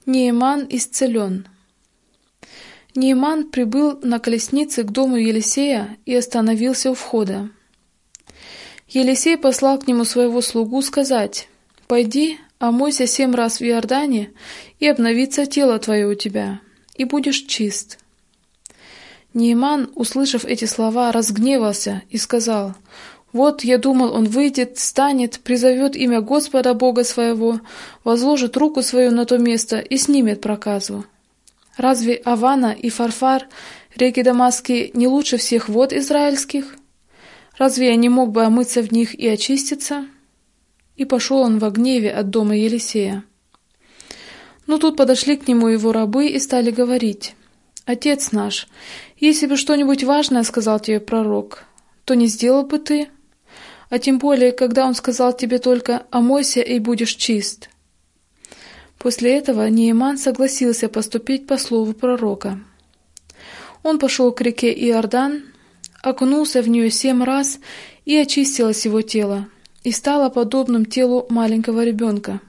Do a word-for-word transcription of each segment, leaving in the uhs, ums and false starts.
Нееман исцелен. Нееман прибыл на колеснице к дому Елисея и остановился у входа. Елисей послал к нему своего слугу сказать: «Пойди, омойся семь раз в Иордане, и обновится тело твое у тебя, и будешь чист». Нееман, услышав эти слова, разгневался и сказал: «Вот, я думал, он выйдет, встанет, призовет имя Господа Бога своего, возложит руку свою на то место и снимет проказу. Разве Авана и Фарфар, реки Дамасские, не лучше всех вод израильских? Разве я не мог бы омыться в них и очиститься?» И пошел он во гневе от дома Елисея. Но тут подошли к нему его рабы и стали говорить: «Отец наш, если бы что-нибудь важное сказал тебе пророк, то не сделал бы ты? А тем более, когда он сказал тебе только: омойся и будешь чист». После этого Нееман согласился поступить по слову пророка. Он пошел к реке Иордан, окунулся в нее семь раз, и очистилось его тело, и стало подобным телу маленького ребенка.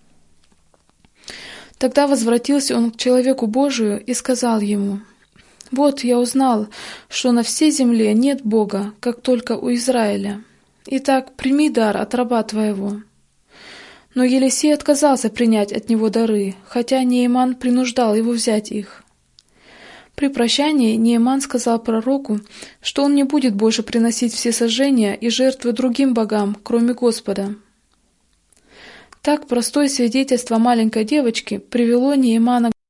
Тогда возвратился он к человеку Божию и сказал ему: «Вот я узнал, что на всей земле нет Бога, как только у Израиля. Итак, прими дар от раба твоего». Но Елисей отказался принять от него дары, хотя Нееман принуждал его взять их. При прощании Нееман сказал пророку, что он не будет больше приносить всесожжения и жертвы другим богам, кроме Господа. Так простое свидетельство маленькой девочки привело Неемана